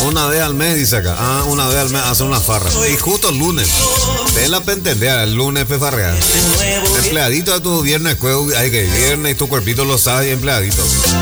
Una vez al mes, dice acá. Ah, una vez al mes hace una farra. Y justo el lunes. Te la pentendear, el lunes pefarrear. Empleadito de tu viernes, hay que viernes y tu cuerpito lo sabe, empleadito.